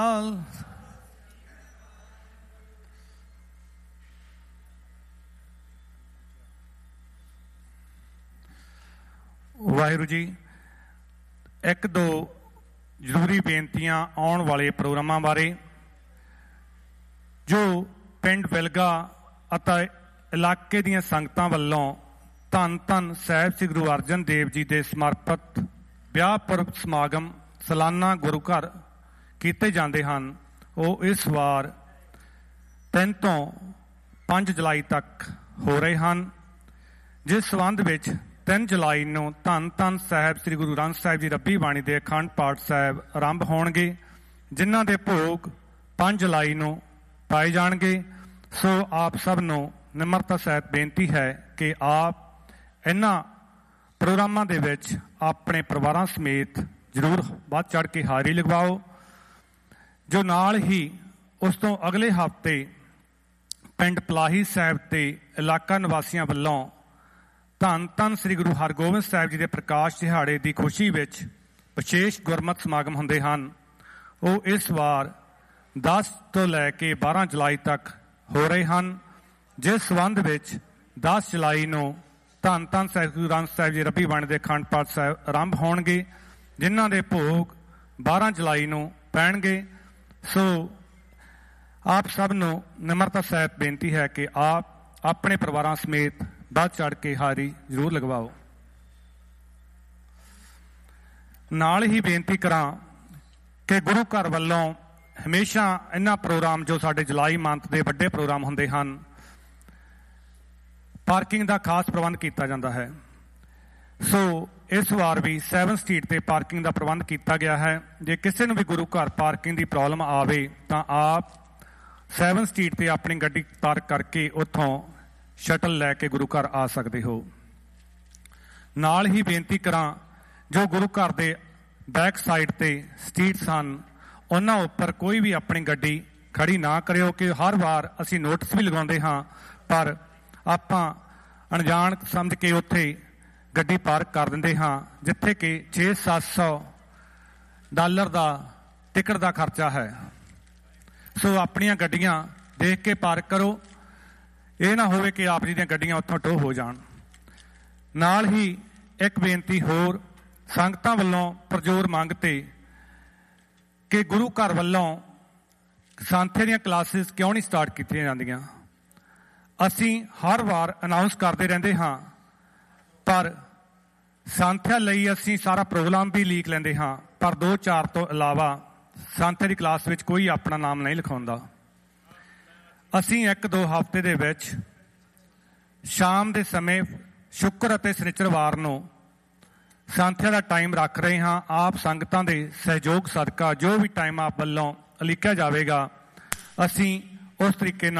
ਵਾਹਿਗੁਰੂ ਜੀ, ਇੱਕ ਦੋ ਜ਼ਰੂਰੀ ਬੇਨਤੀਆਂ ਆਉਣ ਵਾਲੇ ਪ੍ਰੋਗਰਾਮਾਂ ਬਾਰੇ। ਜੋ ਪਿੰਡ ਬਿਲਗਾ ਅਤੇ ਇਲਾਕੇ ਦੀਆਂ ਸੰਗਤਾਂ ਵੱਲੋਂ ਧੰਨ ਧੰਨ ਸਾਹਿਬ ਸ੍ਰੀ ਗੁਰੂ ਅਰਜਨ ਦੇਵ ਜੀ ਦੇ ਸਮਰਪਿਤ ਵਿਆਹ ਪੁਰਬ ਸਮਾਗਮ ਸਾਲਾਨਾ ਗੁਰੂ ਘਰ ਕੀਤੇ ਜਾਂਦੇ ਹਨ, ਉਹ ਇਸ ਵਾਰ 3 ਤੋਂ 5 ਜੁਲਾਈ ਤੱਕ ਹੋ ਰਹੇ ਹਨ। ਜਿਸ ਸੰਬੰਧ ਵਿੱਚ 3 ਜੁਲਾਈ ਨੂੰ ਧੰਨ ਧੰਨ ਸਾਹਿਬ ਸ੍ਰੀ ਗੁਰੂ ਗ੍ਰੰਥ ਸਾਹਿਬ ਜੀ ਰੱਬੀ ਬਾਣੀ ਦੇ ਅਖੰਡ ਪਾਠ ਸਾਹਿਬ ਆਰੰਭ ਹੋਣਗੇ, ਜਿਨ੍ਹਾਂ ਦੇ ਭੋਗ 5 ਜੁਲਾਈ ਨੂੰ ਪਾਏ ਜਾਣਗੇ। ਸੋ ਆਪ ਸਭ ਨੂੰ ਨਿਮਰਤਾ ਸਹਿਤ ਬੇਨਤੀ ਹੈ ਕਿ ਆਪ ਇਹਨਾਂ ਪ੍ਰੋਗਰਾਮਾਂ ਦੇ ਵਿੱਚ ਆਪਣੇ ਪਰਿਵਾਰਾਂ ਸਮੇਤ ਜ਼ਰੂਰ ਵੱਧ ਚੜ੍ਹ ਕੇ ਹਾਜ਼ਰੀ ਲਗਵਾਓ। ਜੋ ਨਾਲ ਹੀ ਉਸ ਤੋਂ ਅਗਲੇ ਹਫ਼ਤੇ ਪਿੰਡ ਪਲਾਹੀ ਸਾਹਿਬ ਤੇ ਇਲਾਕਾ ਨਿਵਾਸੀਆਂ ਵੱਲੋਂ ਧੰਨ ਧੰਨ ਸ੍ਰੀ ਗੁਰੂ ਹਰਗੋਬਿੰਦ ਸਾਹਿਬ ਜੀ ਦੇ ਪ੍ਰਕਾਸ਼ ਦਿਹਾੜੇ ਦੀ ਖੁਸ਼ੀ ਵਿੱਚ ਵਿਸ਼ੇਸ਼ ਗੁਰਮਤਿ ਸਮਾਗਮ ਹੁੰਦੇ ਹਨ, ਉਹ ਇਸ ਵਾਰ 10 ਤੋਂ ਲੈ ਕੇ 12 ਜੁਲਾਈ ਤੱਕ ਹੋ ਰਹੇ ਹਨ। ਜਿਸ ਸੰਬੰਧ ਵਿੱਚ 10 ਜੁਲਾਈ ਨੂੰ ਧੰਨ ਧੰਨ ਸਾਹਿਬ ਗੁਰੂ ਗ੍ਰੰਥ ਸਾਹਿਬ ਜੀ ਰੱਬੀ ਬਾਣੀ ਦੇ ਅਖੰਡ ਪਾਠ ਸਾਹਿਬ ਆਰੰਭ ਹੋਣਗੇ, ਜਿਨ੍ਹਾਂ ਦੇ ਭੋਗ 12 ਜੁਲਾਈ ਨੂੰ ਪੈਣਗੇ। ਸੋ ਆਪ ਸਭ ਨੂੰ ਨਿਮਰਤਾ ਸਹਿਤ ਬੇਨਤੀ ਹੈ ਕਿ ਆਪ ਆਪਣੇ ਪਰਿਵਾਰਾਂ ਸਮੇਤ ਵੱਧ ਚੜ੍ਹ ਕੇ ਹਾਜ਼ਰੀ ਜ਼ਰੂਰ ਲਗਵਾਓ। ਨਾਲ ਹੀ ਬੇਨਤੀ ਕਰਾਂ ਕਿ ਗੁਰੂ ਘਰ ਵੱਲੋਂ ਹਮੇਸ਼ਾ ਇਹਨਾਂ ਪ੍ਰੋਗਰਾਮ ਜੋ ਸਾਡੇ ਜੁਲਾਈ ਮੰਥ ਦੇ ਵੱਡੇ ਪ੍ਰੋਗਰਾਮ ਹੁੰਦੇ ਹਨ, ਪਾਰਕਿੰਗ ਦਾ ਖਾਸ ਪ੍ਰਬੰਧ ਕੀਤਾ ਜਾਂਦਾ ਹੈ। ਸੋ ਇਸ ਵਾਰ ਵੀ 7 ਸਟਰੀਟ ਤੇ ਪਾਰਕਿੰਗ ਦਾ ਪ੍ਰਬੰਧ ਕੀਤਾ ਗਿਆ ਹੈ। ਜੇ ਕਿਸੇ ਨੂੰ ਵੀ ਗੁਰੂ ਘਰ ਪਾਰਕਿੰਗ ਦੀ ਪ੍ਰੋਬਲਮ ਆਵੇ ਤਾਂ ਆਪ 7 ਸਟਰੀਟ ਤੇ ਆਪਣੀ ਗੱਡੀ ਪਾਰਕ ਕਰਕੇ ਉੱਥੋਂ ਸ਼ਟਲ ਲੈ ਕੇ ਗੁਰੂ ਘਰ ਆ ਸਕਦੇ ਹੋ। ਨਾਲ ਹੀ ਬੇਨਤੀ ਕਰਾਂ, ਜੋ ਗੁਰੂ ਘਰ ਦੇ ਬੈਕ ਸਾਈਡ ਤੇ ਸਟਰੀਟਸ ਹਨ, ਉਹਨਾਂ ਉੱਪਰ ਕੋਈ ਵੀ ਆਪਣੀ ਗੱਡੀ ਖੜੀ ਨਾ ਕਰਿਓ, ਕਿ ਹਰ ਵਾਰ ਅਸੀਂ ਨੋਟਿਸ ਵੀ ਲਗਾਉਂਦੇ ਹਾਂ ਪਰ ਆਪਾਂ ਅਣਜਾਣ ਸਮਝ ਕੇ ਉੱਥੇ ਗੱਡੀ ਪਾਰਕ ਕਰ ਦਿੰਦੇ ਹਾਂ, ਜਿੱਥੇ ਕਿ 600-700 ਡਾਲਰ ਦਾ ਟਿਕਟ ਦਾ ਖਰਚਾ ਹੈ। ਸੋ ਆਪਣੀਆਂ ਗੱਡੀਆਂ ਦੇਖ ਕੇ ਪਾਰਕ ਕਰੋ, ਇਹ ਨਾ ਹੋਵੇ ਕਿ ਆਪ ਜੀ ਦੀਆਂ ਗੱਡੀਆਂ ਉੱਥੋਂ ਟੋਹ ਹੋ ਜਾਣ। ਨਾਲ ਹੀ ਇੱਕ ਬੇਨਤੀ ਹੋਰ, ਸੰਗਤਾਂ ਵੱਲੋਂ ਪ੍ਰਜੋਰ ਮੰਗ ਤੇ ਕਿ ਗੁਰੂ ਘਰ ਵੱਲੋਂ ਸਾਂਥੀਆਂ ਦੀਆਂ ਕਲਾਸਿਸ ਕਿਉਂ ਨਹੀਂ ਸਟਾਰਟ ਕੀਤੀਆਂ ਜਾਂਦੀਆਂ। ਅਸੀਂ ਹਰ ਵਾਰ ਅਨਾਊਂਸ ਕਰਦੇ ਰਹਿੰਦੇ ਹਾਂ, ਪਰ ਸਾਂਥਿਆ ਲਈ ਅਸੀਂ ਸਾਰਾ ਪ੍ਰੋਗਰਾਮ ਵੀ ਲੀਕ ਲੈਂਦੇ ਹਾਂ, ਪਰ 2-4 ਤੋਂ ਇਲਾਵਾ ਸਾਂਥਿਆ ਦੀ ਕਲਾਸ ਵਿੱਚ ਕੋਈ ਆਪਣਾ ਨਾਮ ਨਹੀਂ ਲਿਖਾਉਂਦਾ। ਅਸੀਂ 1-2 ਹਫ਼ਤੇ ਦੇ ਵਿੱਚ ਸ਼ਾਮ ਦੇ ਸਮੇਂ ਸ਼ੁੱਕਰ ਅਤੇ ਸ਼ਨੀਚਰਵਾਰ ਨੂੰ ਸਾਂਥਿਆ ਦਾ ਟਾਈਮ ਰੱਖ ਰਹੇ ਹਾਂ। ਆਪ ਸੰਗਤਾਂ ਦੇ ਸਹਿਯੋਗ ਸਦਕਾ ਜੋ ਵੀ ਟਾਈਮ ਆਪ ਵੱਲੋਂ ਉਲੀਕਿਆ ਜਾਵੇਗਾ, ਅਸੀਂ ਉਸ ਤਰੀਕੇ ਨਾਲ